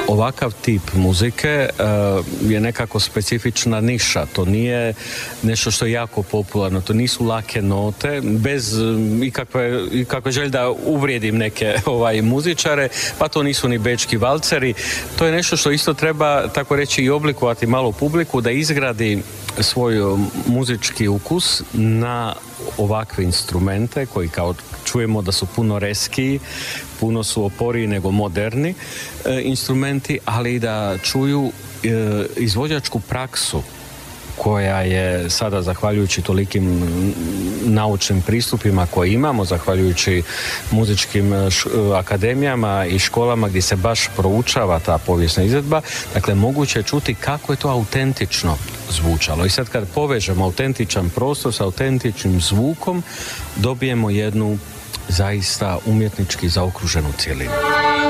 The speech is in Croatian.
ovakav tip muzike je nekako specifična niša. To nije nešto što je jako popularno. To nisu lake note, bez ikakve želje da uvrijedim neke muzičare, pa to nisu ni bečki valceri. To je nešto što isto treba, tako reći, i oblikovati malo publiku, da izgradi svoj muzički ukus na ovakve instrumente koji, kao čujemo, da su puno reskiji, puno su oporiji nego moderni instrumenti, ali i da čuju izvođačku praksu koja je sada, zahvaljujući tolikim naučnim pristupima koje imamo, zahvaljujući muzičkim akademijama i školama gdje se baš proučava ta povijesna izvedba, dakle moguće je čuti kako je to autentično zvučalo. I sad kad povežemo autentičan prostor sa autentičnim zvukom, dobijemo jednu zaista umjetnički zaokruženu cjelinu.